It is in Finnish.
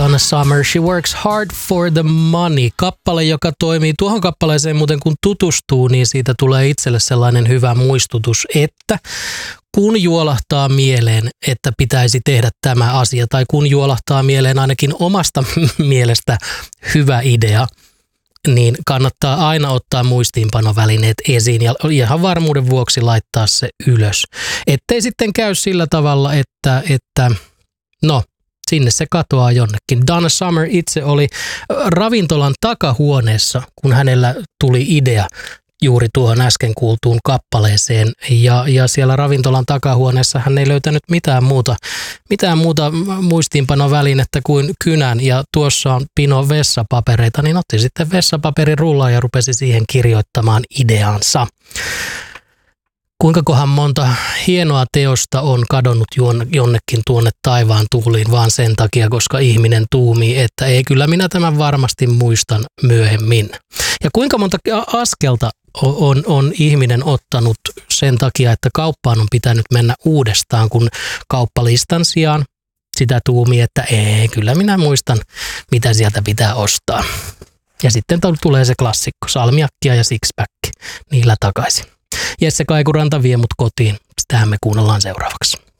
Donna Summer, She Works Hard for the Money. Kappale, joka toimii. Tuohon kappaleeseen muuten kun tutustuu, niin siitä tulee itselle sellainen hyvä muistutus, että kun juolahtaa mieleen, että pitäisi tehdä tämä asia, tai kun juolahtaa mieleen ainakin omasta mielestä hyvä idea, niin kannattaa aina ottaa muistiinpanovälineet esiin ja ihan varmuuden vuoksi laittaa se ylös. Ettei sitten käy sillä tavalla, että sinne se katoaa jonnekin. Donna Summer itse oli ravintolan takahuoneessa, kun hänellä tuli idea juuri tuohon äsken kuultuun kappaleeseen. Ja siellä ravintolan takahuoneessa hän ei löytänyt mitään muuta muistiinpanovälinettä kuin kynän. Ja tuossa on pino vessapapereita, niin otti sitten vessapaperirullan ja rupesi siihen kirjoittamaan ideansa. Kuinkakohan monta hienoa teosta on kadonnut jonnekin tuonne taivaan tuuliin vaan sen takia, koska ihminen tuumii, että ei, kyllä minä tämän varmasti muistan myöhemmin. Ja kuinka monta askelta on ihminen ottanut sen takia, että kauppaan on pitänyt mennä uudestaan, kun kauppalistan sijaan sitä tuumii, että ei, kyllä minä muistan, mitä sieltä pitää ostaa. Ja sitten tulee se klassikko, salmiakkia ja sixpack, niillä takaisin. Jesse Kaikuranta vie mut kotiin. Sitähän me kuunnellaan seuraavaksi.